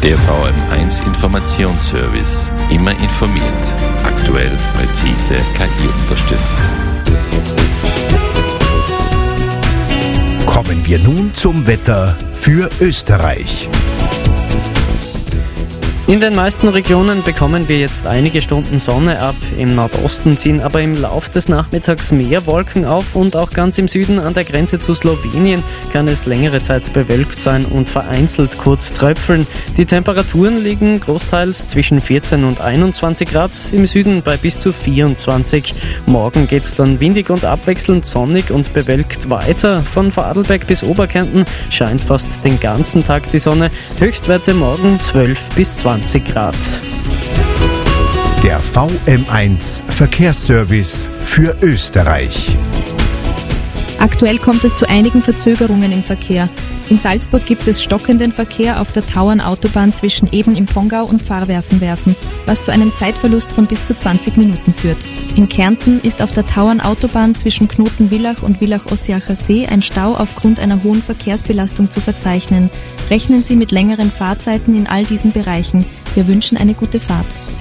Der VM1 Informationsservice. Immer informiert. Aktuell, präzise, KI unterstützt. Kommen wir nun zum Wetter für Österreich. In den meisten Regionen bekommen wir jetzt einige Stunden Sonne ab. Im Nordosten ziehen aber im Lauf des Nachmittags mehr Wolken auf und auch ganz im Süden an der Grenze zu Slowenien kann es längere Zeit bewölkt sein und vereinzelt kurz tröpfeln. Die Temperaturen liegen großteils zwischen 14 und 21 Grad, im Süden bei bis zu 24. Morgen geht es dann windig und abwechselnd sonnig und bewölkt weiter. Von Vorarlberg bis Oberkärnten scheint fast den ganzen Tag die Sonne. Höchstwerte morgen 12 bis 20 Grad. Der VM1 Verkehrsservice für Österreich. Aktuell kommt es zu einigen Verzögerungen im Verkehr. In Salzburg gibt es stockenden Verkehr auf der Tauernautobahn zwischen Eben im Pongau und Pfarrwerfenwerfen, was zu einem Zeitverlust von bis zu 20 Minuten führt. In Kärnten ist auf der Tauernautobahn zwischen Knoten-Villach und Villach-Ossiacher See ein Stau aufgrund einer hohen Verkehrsbelastung zu verzeichnen. Rechnen Sie mit längeren Fahrzeiten in all diesen Bereichen. Wir wünschen eine gute Fahrt.